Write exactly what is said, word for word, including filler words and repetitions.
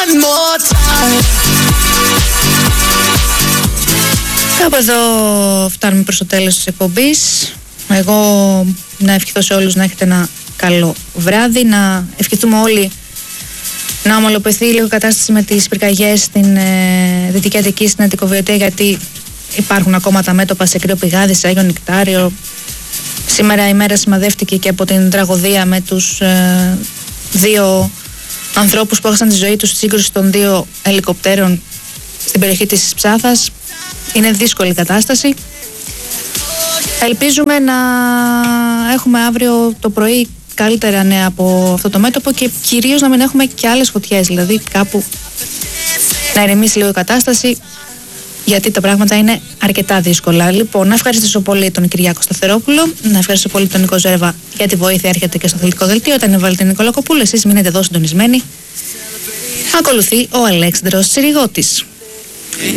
one more time. Κάπου εδώ φτάνουμε προς το τέλος της εκπομπής. Εγώ να ευχηθώ σε όλους να έχετε ένα καλό βράδυ, να ευχηθούμε όλοι να ομαλοποιηθεί λίγο η κατάσταση με τις πυρκαγιές στην ε, Δυτική Αττική, στην Αττικοβιωτία, γιατί υπάρχουν ακόμα τα μέτωπα σε Κρύο Πηγάδι, σε Άγιο Νεκτάριο. Σήμερα η μέρα σημαδεύτηκε και από την τραγωδία με τους ε, δύο ανθρώπους που έχασαν τη ζωή τους στη σύγκρουση των δύο ελικοπτέρων στην περιοχή της Ψάθας. Είναι δύσκολη η κατάσταση. Ελπίζουμε να έχουμε αύριο το πρωί καλύτερα νέα από αυτό το μέτωπο και κυρίως να μην έχουμε και άλλες φωτιές, δηλαδή κάπου να ηρεμήσει λίγο η κατάσταση, γιατί τα πράγματα είναι αρκετά δύσκολα. Λοιπόν, να ευχαριστήσω πολύ τον Κυριάκο Σταθερόπουλο, να ευχαριστήσω πολύ τον Νικό Ζέρβα για τη βοήθεια, έρχεται και στο αθλητικό δελτίο. Όταν βάλει την Νικόλα Κοπούλου, εσείς μείνετε εδώ συντονισμένοι. Ακολουθεί ο Αλέξανδρος Τσιριγώτης.